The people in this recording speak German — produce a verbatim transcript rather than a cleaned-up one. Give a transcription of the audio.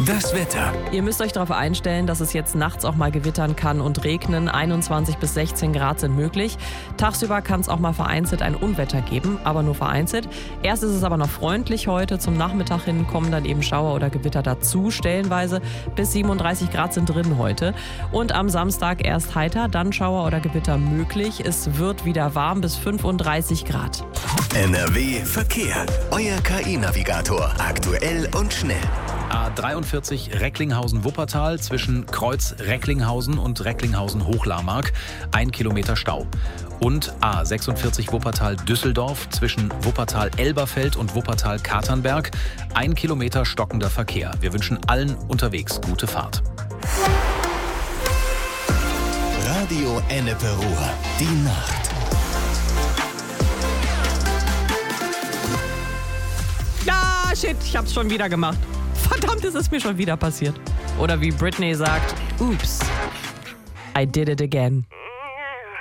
Das Wetter. Ihr müsst euch darauf einstellen, dass es jetzt nachts auch mal gewittern kann und regnen. einundzwanzig bis sechzehn Grad sind möglich. Tagsüber kann es auch mal vereinzelt ein Unwetter geben, aber nur vereinzelt. Erst ist es aber noch freundlich heute. Zum Nachmittag hin kommen dann eben Schauer oder Gewitter dazu, stellenweise. Bis siebenunddreißig Grad sind drin heute. Und am Samstag erst heiter, dann Schauer oder Gewitter möglich. Es wird wieder warm bis fünfunddreißig Grad. N R W Verkehr. Euer K I-Navigator. Aktuell und schnell. A dreiundvierzig Recklinghausen-Wuppertal zwischen Kreuz Recklinghausen und Recklinghausen-Hochlarmark. Ein Kilometer Stau. Und A sechsundvierzig Wuppertal-Düsseldorf zwischen Wuppertal-Elberfeld und Wuppertal-Katernberg. Ein Kilometer stockender Verkehr. Wir wünschen allen unterwegs gute Fahrt. Radio Ennepe Ruhr. Die Nacht. Ja, shit, ich hab's schon wieder gemacht. Verdammt, ist es mir schon wieder passiert. Oder wie Britney sagt, oops, I did it again.